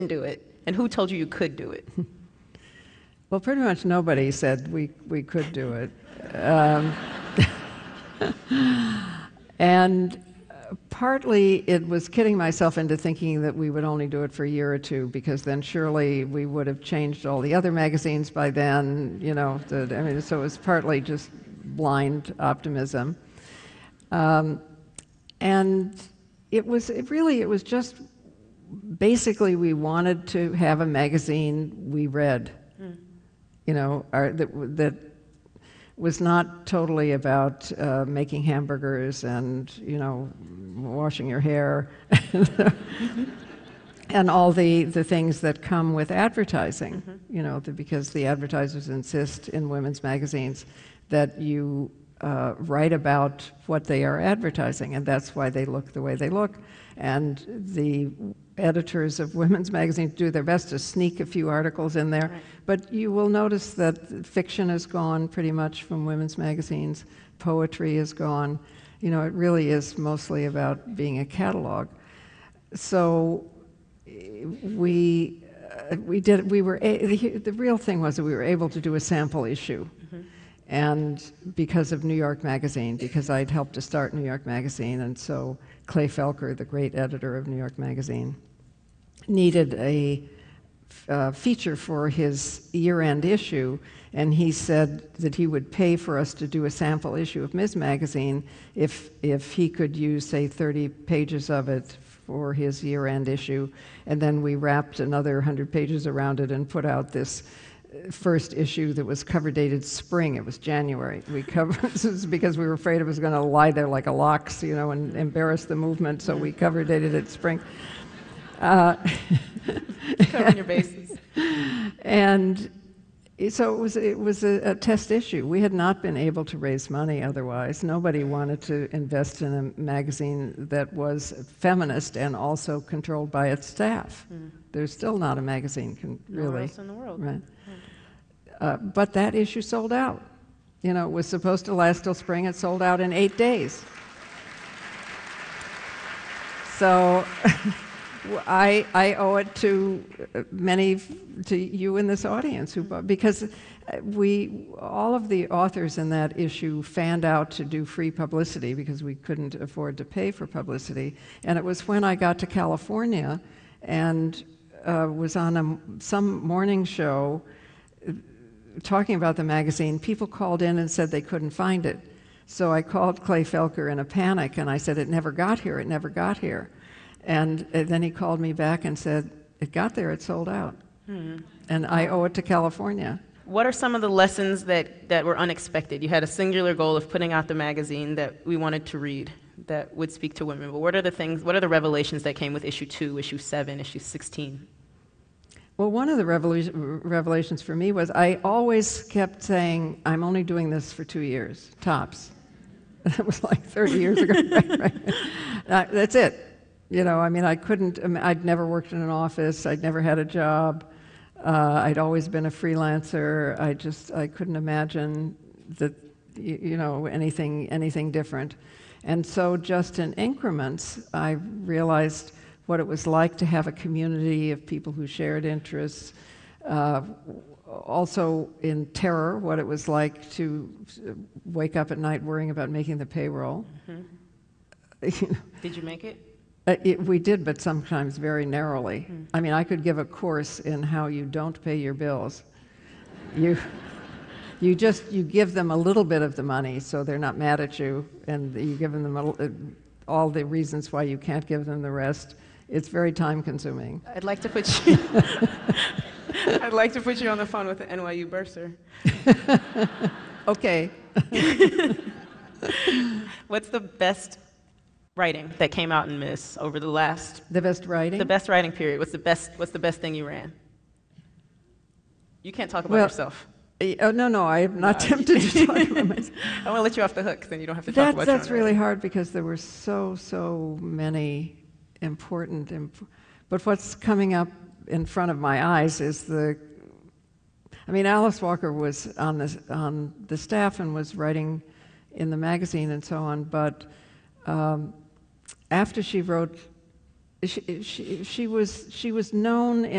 do it, and who told you you could do it? Well, pretty much nobody said we could do it. And partly it was kidding myself into thinking that we would only do it for a year or two, because then surely we would have changed all the other magazines by then, you know. So it was partly just blind optimism. And it was just basically we wanted to have a magazine we read, you know, that was not totally about making hamburgers and, you know, washing your hair and all the things that come with advertising, you know, because the advertisers insist in women's magazines that you write about what they are advertising, and that's why they look the way they look. And the editors of women's magazines do their best to sneak a few articles in there. Right. But you will notice that fiction is gone pretty much from women's magazines. Poetry is gone. You know, it really is mostly about being a catalog. So the real thing was that we were able to do a sample issue. And because of New York Magazine, because I'd helped to start New York Magazine, and so Clay Felker, the great editor of New York Magazine, needed a feature for his year-end issue, and he said that he would pay for us to do a sample issue of Ms. Magazine if he could use, say, 30 pages of it for his year-end issue, and then we wrapped another 100 pages around it and put out this first issue that was cover dated spring. It was January. This is because we were afraid it was going to lie there like a lox, you know, and embarrass the movement, so we cover dated it spring. Covering your bases. And so it was a test issue. We had not been able to raise money otherwise. Nobody wanted to invest in a magazine that was feminist and also controlled by its staff. There's still not a magazine really. Nowhere else in the world. Right. But that issue sold out. You know, it was supposed to last till spring. It sold out in 8 days. So I owe it to to you in this audience, because all of the authors in that issue fanned out to do free publicity because we couldn't afford to pay for publicity. And it was when I got to California and was on some morning show talking about the magazine, people called in and said they couldn't find it. So I called Clay Felker in a panic, and I said, it never got here, it never got here. And then he called me back and said, it got there, it sold out. And I owe it to California. What are some of the lessons that were unexpected? You had a singular goal of putting out the magazine that we wanted to read, that would speak to women. But what are the revelations that came with issue 2, issue 7, issue 16? Well, one of the revelations for me was I always kept saying, I'm only doing this for 2 years, tops. That was like 30 years ago. Right. That's it. You know, I mean, I'd never worked in an office. I'd never had a job. I'd always been a freelancer. I couldn't imagine that, you know, anything different. And so just in increments, I realized what it was like to have a community of people who shared interests. Also in terror, what it was like to wake up at night worrying about making the payroll. Did you make it? We did, but sometimes very narrowly. I mean, I could give a course in how you don't pay your bills. You give them a little bit of the money so they're not mad at you, and you give them all the reasons why you can't give them the rest. It's very time-consuming. I'd like to put you. I'd like to put you on the phone with the NYU bursar. Okay. What's the best writing that came out in Miss over the last? The best writing? The best writing period. What's the best thing you ran? You can't talk about yourself. Oh, no, I'm not tempted to talk about myself. I want to let you off the hook, then you don't have to talk about That's really hard because there were so many important. But what's coming up in front of my eyes is Alice Walker was on the staff and was writing in the magazine and so on, but after she wrote she was known